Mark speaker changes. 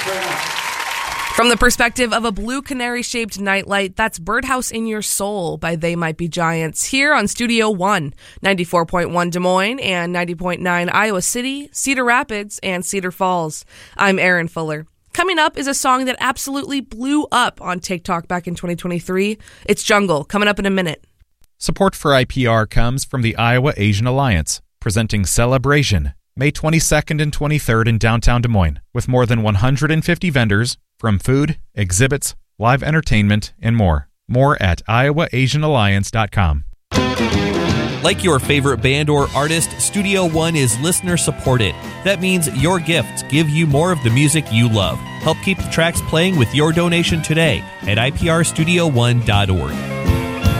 Speaker 1: From the perspective of a blue canary-shaped nightlight, that's Birdhouse in Your Soul by They Might Be Giants here on Studio One, 94.1 Des Moines and 90.9 Iowa City, Cedar Rapids, and Cedar Falls. I'm Erin Fuller. Coming up is a song that absolutely blew up on TikTok back in 2023. It's Jungle, coming up in a minute.
Speaker 2: Support for IPR comes from the Iowa Asian Alliance, presenting Celebration, May 22nd and 23rd in downtown Des Moines, with more than 150 vendors from food, exhibits, live entertainment, and more. More at iowaasianalliance.com.
Speaker 3: Like your favorite band or artist, Studio One is listener supported. That means your gifts give you more of the music you love. Help keep the tracks playing with your donation today at iprstudio1.org.